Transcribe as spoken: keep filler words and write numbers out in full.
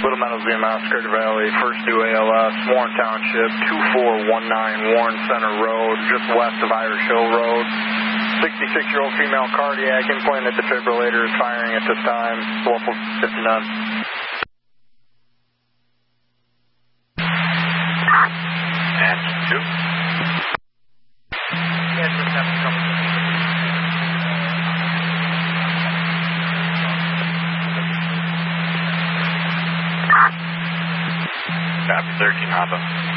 Little Meadows, V M S, Crater Valley, First New A L S, Warren Township, two four one nine Warren Center Road, just west of Irish Hill Road. sixty-six-year-old female cardiac, implanted defibrillator is firing at this time, local fifty-nine. And two. Yes, we're having trouble. Copy, thirteen Honda.